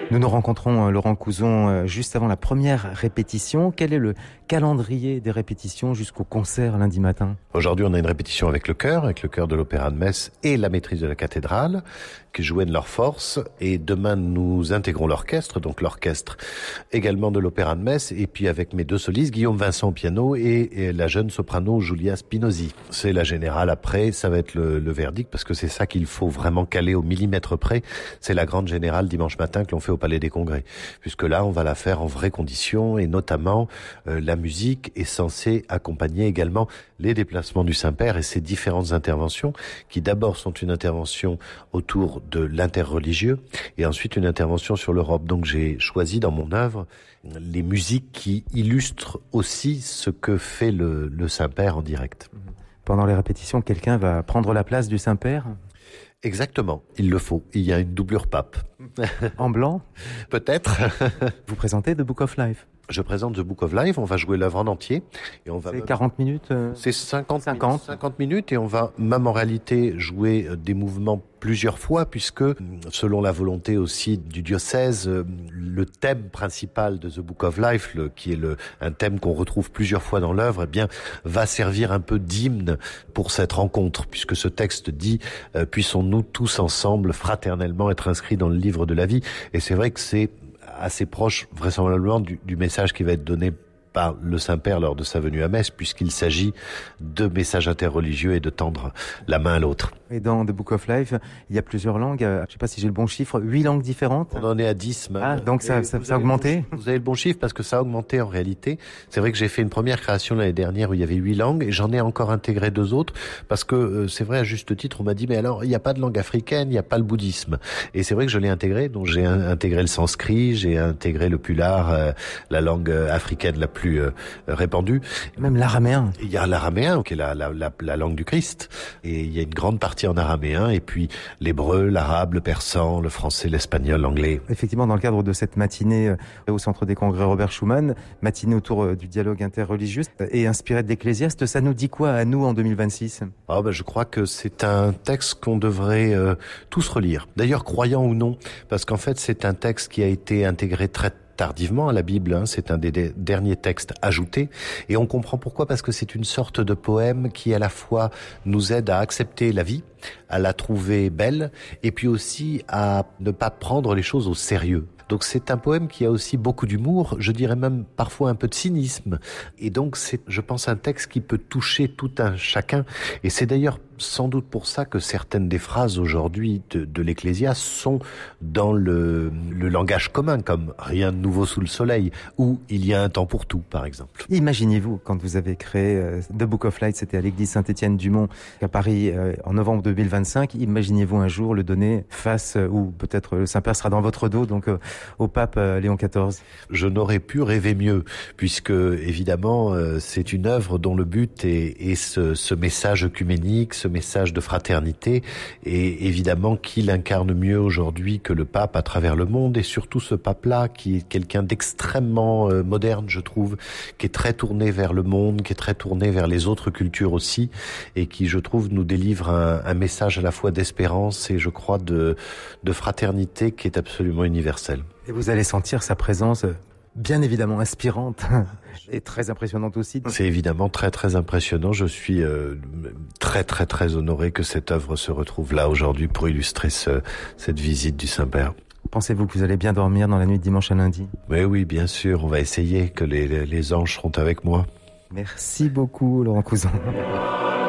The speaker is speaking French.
Nous nous rencontrons, Laurent Couzon, juste avant la première répétition. Quel est le calendrier des répétitions jusqu'au concert lundi matin? Aujourd'hui, on a une répétition avec le chœur de l'Opéra de Metz et la maîtrise de la cathédrale, qui joignent leurs forces. Et demain, nous intégrons l'orchestre, donc l'orchestre également de l'Opéra de Metz, et puis avec mes deux solistes, Guillaume Vincent au piano et la jeune soprano Giulia Spinozzi. C'est la générale après, ça va être le verdict, parce que c'est ça qu'il faut vraiment caler au millimètre près. C'est la grande générale dimanche matin que l'on fait au Palais des Congrès. Puisque là, on va la faire en vraies conditions, et notamment, la musique est censée accompagner également les déplacements du Saint-Père et ses différentes interventions, qui d'abord sont une intervention autour de l'interreligieux, et ensuite une intervention sur l'Europe. Donc j'ai choisi dans mon œuvre les musiques qui illustrent aussi ce que fait le Saint-Père en direct. Pendant les répétitions, quelqu'un va prendre la place du Saint-Père? Exactement, il le faut. Il y a une doublure pape. En blanc? Peut-être. Vous présentez The Book of Life? Je présente The Book of Life, on va jouer l'œuvre en entier. Et on va c'est 40 minutes C'est 50 minutes, et on va même en réalité jouer des mouvements plusieurs fois, puisque selon la volonté aussi du diocèse, le thème principal de The Book of Life, qui est un thème qu'on retrouve plusieurs fois dans l'œuvre, eh bien, va servir un peu d'hymne pour cette rencontre, puisque ce texte dit puissons-nous tous ensemble fraternellement être inscrits dans le livre de la vie. Et c'est vrai que c'est assez proche, vraisemblablement, du message qui va être donné par le Saint-Père lors de sa venue à Metz, puisqu'il s'agit de messages interreligieux et de tendre la main à l'autre. Et dans The Book of Life, il y a plusieurs langues, je ne sais pas si j'ai le bon chiffre, 8 langues différentes. On en est à 10 même. Ah, donc ça a augmenté? Vous avez le bon chiffre, parce que ça a augmenté en réalité. C'est vrai que j'ai fait une première création l'année dernière où il y avait 8 langues, et j'en ai encore intégré 2 autres, parce que c'est vrai, à juste titre, on m'a dit, mais alors, il n'y a pas de langue africaine, il n'y a pas le bouddhisme. Et c'est vrai que je l'ai intégré, donc j'ai intégré le sanskrit, j'ai intégré le pular, la langue africaine la plus répandue. Même l'araméen. Il y a l'araméen, qui est la langue du Christ, et il y a une grande partie en araméen, et puis l'hébreu, l'arabe, le persan, le français, l'espagnol, l'anglais. Effectivement, dans le cadre de cette matinée au Centre des Congrès Robert Schuman, matinée autour du dialogue interreligieux et inspirée de l'Ecclésiaste, ça nous dit quoi à nous en 2026? Je crois que c'est un texte qu'on devrait tous relire. D'ailleurs, croyant ou non, parce qu'en fait, c'est un texte qui a été intégré très tardivement à la Bible, c'est un des derniers textes ajoutés, et on comprend pourquoi, parce que c'est une sorte de poème qui à la fois nous aide à accepter la vie, à la trouver belle, et puis aussi à ne pas prendre les choses au sérieux. Donc c'est un poème qui a aussi beaucoup d'humour, je dirais même parfois un peu de cynisme, et donc c'est, je pense, un texte qui peut toucher tout un chacun, et c'est d'ailleurs sans doute pour ça que certaines des phrases aujourd'hui de l'Ecclésiaste sont dans le langage commun, comme « rien de nouveau sous le soleil » ou « il y a un temps pour tout », par exemple. Imaginez-vous, quand vous avez créé The Book of Light, c'était à l'église Saint-Étienne-du-Mont à Paris en novembre 2025, imaginez-vous un jour le donner face, ou peut-être le Saint-Père sera dans votre dos, donc au pape Léon XIV? Je n'aurais pu rêver mieux, puisque évidemment c'est une œuvre dont le but est ce message œcuménique, ce message de fraternité, et évidemment qui l'incarne mieux aujourd'hui que le pape à travers le monde, et surtout ce pape-là qui est quelqu'un d'extrêmement moderne, je trouve, qui est très tourné vers le monde, qui est très tourné vers les autres cultures aussi, et qui, je trouve, nous délivre un message à la fois d'espérance et, je crois, de fraternité qui est absolument universel. Et vous allez sentir sa présence bien évidemment inspirante et très impressionnante aussi. C'est évidemment très très impressionnant. Je suis très très très honoré que cette œuvre se retrouve là aujourd'hui pour illustrer cette visite du Saint-Père. Pensez-vous que vous allez bien dormir dans la nuit de dimanche à lundi? Oui, bien sûr. On va essayer que les anges seront avec moi. Merci beaucoup, Laurent Couzon.